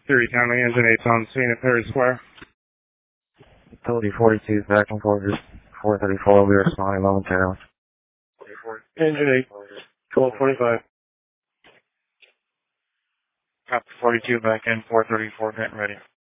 Theory County, Engine 8's on scene at Perry Square. Utility 42 back and forth, 434, we are responding momentarily. Engine 8, 1245. Copy 42 back in, 434, getting ready.